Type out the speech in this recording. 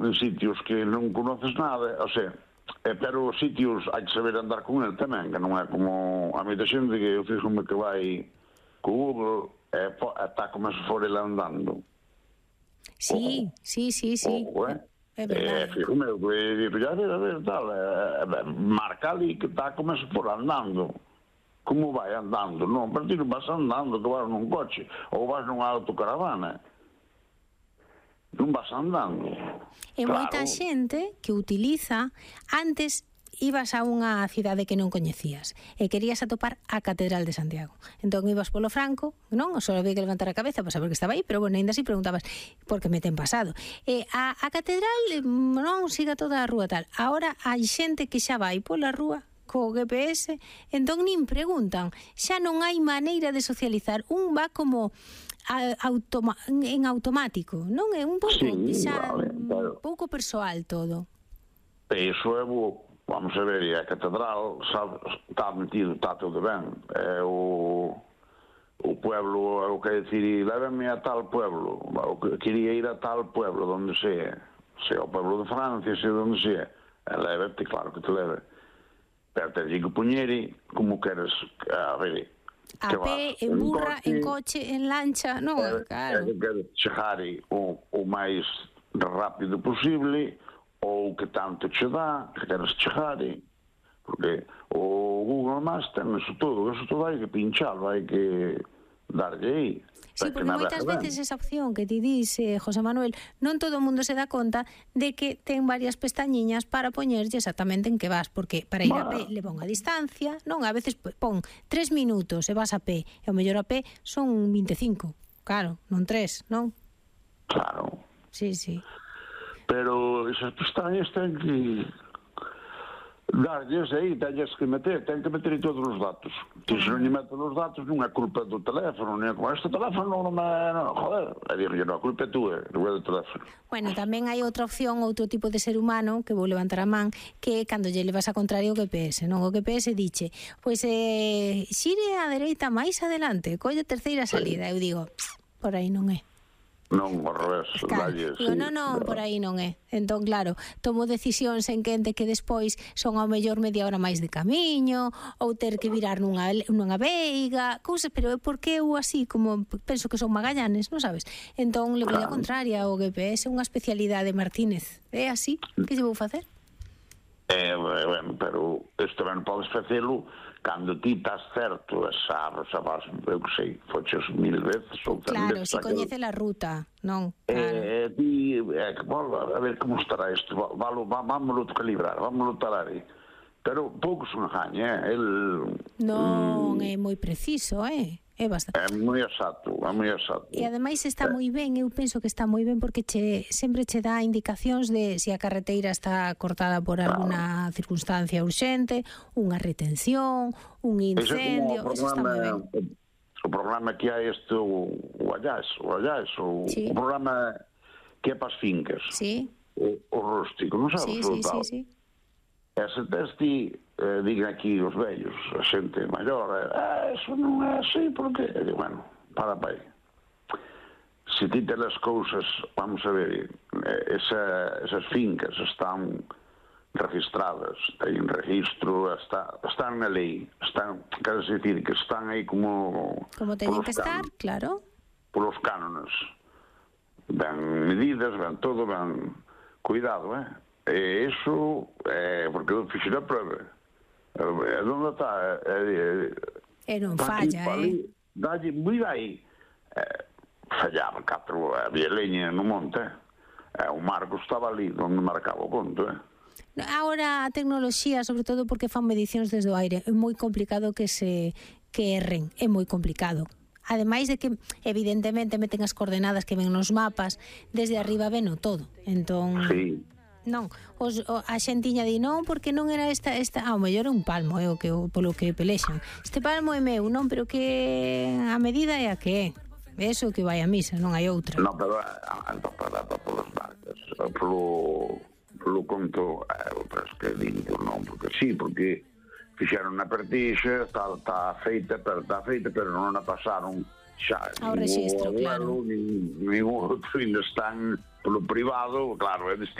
en sitios que non conoces nada, o sea, pero os sitios hai que saber andar con el tamén, que non é como a moita xente que eu fíxome que vai co Google está como se for ele andando. Sí. É verdade. Fíxome, a ver, tal, marca ali que está como se for andando. Como vai andando? Non, pero ti non vas andando, que vas nun coche, ou vas nunha autocaravana. Non vas andando. E moita xente que utiliza, antes ibas a unha cidade que non coñecías e querías atopar a Catedral de Santiago. Entón ibas polo Franco, non? Só había que levantar a cabeza para saber que estaba aí, pero bueno, ainda así preguntabas por que me ten pasado. A Catedral non siga toda a rúa tal. Ahora hai xente que xa vai pola rúa co GPS, entón nin preguntan. Xa non hai maneira de socializar. Un va como en automático, non? É un pouco xa un pouco persoal todo. Iso é vamos a ver, e a catedral está metido, está todo ben. O pueblo, o que decir, lévame a tal pueblo, quería ir a tal pueblo, donde sea o pueblo de Francia, sea donde sea, lévate, claro que te leve. Pero te digo puñeri, como queres, a ver, a pé, en burra, en coche, en lancha, non, claro. Queres chegar o máis rápido posible, ou que tanto che dá, que queres chegar, porque o Google Maps ten eso todo hai que pinchalo, hai que darlle aí. Sí, porque moitas veces esa opción que ti dis, José Manuel, non todo o mundo se dá conta de que ten varias pestañiñas para poñerlle exactamente en que vas, porque para ir a pé leva unha distancia, non? A veces pon 3 minutos e vas a pé, e o mellor a pé son 25, claro, non 3, non? Claro. Sí. Pero esas pestañas ten que darlles aí, ten que meter todos os datos. Que se non lle meten os datos non é culpa do teléfono, nem con este teléfono non é, joder, non, a culpa é túa, non é do teléfono. Bueno, tamén hai outra opción, outro tipo de ser humano, que vou levantar a man, que é cando lle levas a contrario o GPS, non? O GPS diche, pois xire á dereita máis adelante, colle terceira salida, eu digo, por aí non é. Non, ao revés, claro. Digo, non, por aí non é. Entón, claro, tomo decisións en quente que despois son ao mellor media hora máis de camiño, ou ter que virar nunha veiga, cousas, pero é porque eu así, como penso que son magallanes, non sabes? Entón, le vou a contraria ao GPS, unha especialidade Martínez. É así? Que se vou facer? Bueno, pero isto ben podes facelo cando ti estás certo, sabes, eu que sei, foches 1000 veces ou 100 claro, veces. Se coñece a ruta, non? Ti, a ver como estará isto, vámoslo calibrar, vámoslo talar aí. Pero pouco se engaña, non, é moi preciso, é bastante. É moi exacto. E ademais está moi ben, eu penso que está moi ben porque sempre che dá indicacións de se a carreteira está cortada por alguna circunstancia urxente, unha retención, un incendio, eso está moi ben. O programa que hai o Allás, o programa que é para as fincas, o rústico, non sabes? Sí. Ese testi, digan aquí os vellos, a xente maior, eso non é así, porque, bueno, para aí. Se ti te as cousas, vamos a ver, esas fincas están registradas, teñen registro, están na lei, quero dicir que están aí como teñen que estar, claro. Polos cánones. Ben medidas, ben todo, ben cuidado, Eso, porque eu fixo a prova. Onde está? Non falla, Dalle, mira aí. Fallaba 4, había leña no monte. O marco estaba ali, onde marcaba o conto, Agora a tecnoloxía, sobre todo porque fan medicións desde o aire, é moi complicado que erren, é moi complicado. Ademais de que, evidentemente, meten as coordenadas que ven nos mapas, desde arriba ven o todo. Entón... Sí. Non, a xentiña di non, porque non era esta ao mellor é un palmo, polo que pelexan. Este palmo é meu, non, pero que a medida é a que é. Eso que vai a misa, non hai outra. Non, pero polos marcas, polo conto, outras que digo, non, porque sí, porque fixeron na pertixa, está feita, pero non a pasaron xa. Ao rexistro, claro. Ningún outro ainda están polo privado, claro, é